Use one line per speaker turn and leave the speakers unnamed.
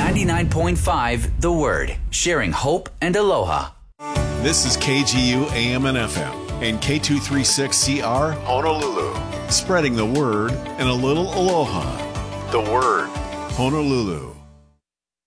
99.5 The Word, sharing hope and aloha.
This is KGU AM and FM and K236CR Honolulu. Spreading the word and a little aloha. The Word, Honolulu.